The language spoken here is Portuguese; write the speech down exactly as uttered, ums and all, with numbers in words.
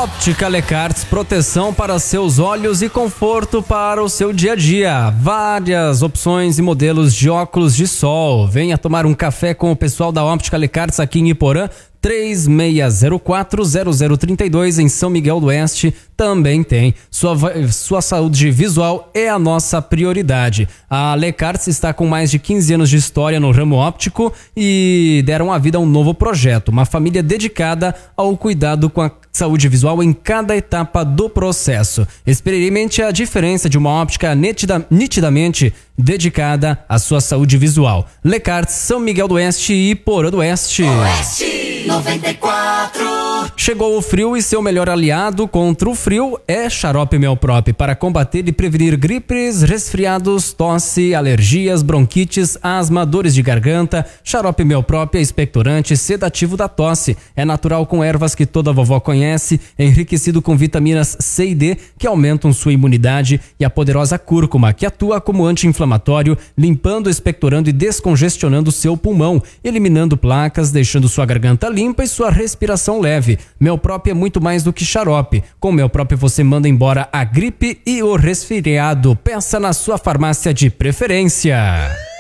Óptica Lecarts, proteção para seus olhos e conforto para o seu dia a dia. Várias opções e modelos de óculos de sol. Venha tomar um café com o pessoal da Óptica Lecarts aqui em Iporã. três seis zero quatro zero zero três dois em São Miguel do Oeste também tem. Sua, sua saúde visual é a nossa prioridade. A Lecarts está com mais de quinze anos de história no ramo óptico e deram a vida a um novo projeto. Uma família dedicada ao cuidado com a saúde visual em cada etapa do processo. Experimente a diferença de uma óptica nitida, nitidamente dedicada à sua saúde visual. Lecarts, São Miguel do Oeste e Iporã do Oeste. Oeste noventa e quatro. Chegou o frio e seu melhor aliado contra o frio é Xarope Melprop para combater e prevenir gripes, resfriados, tosse, alergias, bronquites, asma, dores de garganta. Xarope Melprop é expectorante sedativo da tosse. É natural com ervas que toda vovó conhece, enriquecido com vitaminas C e D que aumentam sua imunidade e a poderosa cúrcuma que atua como anti-inflamatório, limpando, expectorando e descongestionando seu pulmão, eliminando placas, deixando sua garganta limpa e sua respiração leve. Melprop é muito mais do que xarope. Com Melprop você manda embora a gripe e o resfriado. Peça na sua farmácia de preferência.